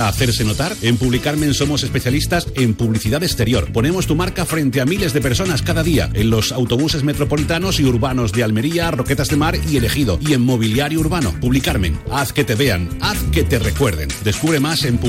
¿Hacerse notar? En Publicarmen somos especialistas en publicidad exterior. Ponemos tu marca frente a miles de personas cada día en los autobuses metropolitanos y urbanos de Almería, Roquetas de Mar y El Ejido, y en mobiliario urbano. Publicarmen, haz que te vean, haz que te recuerden. Descubre más en